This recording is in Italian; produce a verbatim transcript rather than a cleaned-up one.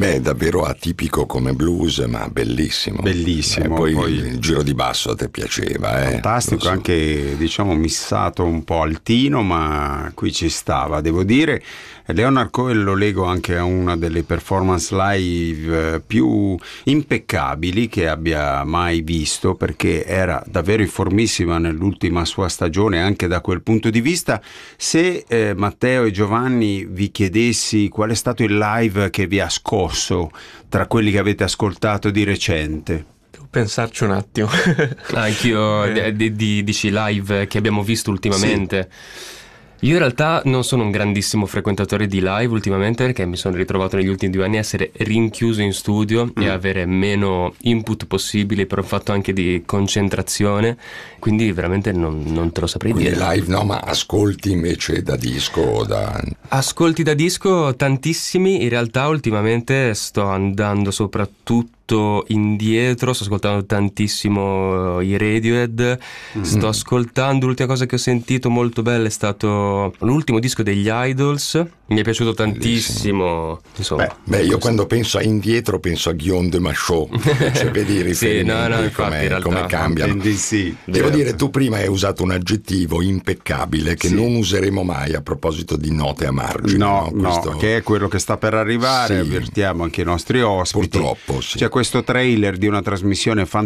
Beh, davvero atipico come blues, ma bellissimo. Bellissimo. Eh, poi, poi il giro di basso a te piaceva, eh? fantastico, So. anche diciamo missato un po' altino, ma qui ci stava, devo dire. Leonard Cohen lo leggo anche a una delle performance live più impeccabili che abbia mai visto, perché era davvero informissima nell'ultima sua stagione anche da quel punto di vista. Se eh, Matteo e Giovanni vi chiedessi qual è stato il live che vi ha scosso tra quelli che avete ascoltato di recente? Devo pensarci un attimo. Anch'io Eh. di, di, dici live che abbiamo visto ultimamente. Sì. Io in realtà non sono un grandissimo frequentatore di live ultimamente, perché mi sono ritrovato negli ultimi due anni a essere rinchiuso in studio mm. e avere meno input possibili per un fatto anche di concentrazione, quindi veramente non, non te lo saprei Quindi dire. live no, ma ascolti invece da disco o da... Ascolti da disco tantissimi, in realtà ultimamente sto andando soprattutto indietro, sto ascoltando tantissimo i Radiohead, mm. sto ascoltando, l'ultima cosa che ho sentito molto bella è stato l'ultimo disco degli Idols, mi è piaciuto tantissimo. Insomma, beh, beh, io quando penso a indietro penso a Guillaume de Machaut, cioè vedi i riferimenti, sì, no, no, infatti, come, come cambiano. Sì, devo vero. dire, tu prima hai usato un aggettivo impeccabile che sì. non useremo mai a proposito di note a margine. No, no, Questo... no, che è quello che sta per arrivare, sì. avvertiamo anche i nostri ospiti. Purtroppo sì. C'è questo trailer di una trasmissione fantastica